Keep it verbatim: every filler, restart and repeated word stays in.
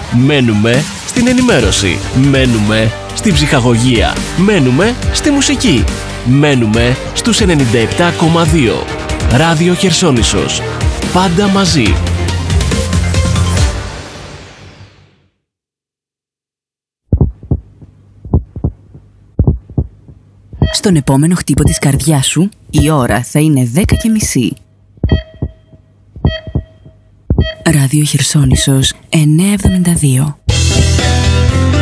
Μένουμε στην ενημέρωση. Μένουμε στην ψυχαγωγία. Μένουμε στη μουσική. Μένουμε στους ενενήντα επτά κόμμα δύο. Ράδιο Χερσόνησος. Πάντα μαζί. Στον επόμενο χτύπο της καρδιάς σου, η ώρα θα είναι δέκα και μισή. Ράδιο Χερσόνησος εννιακόσια εβδομήντα δύο.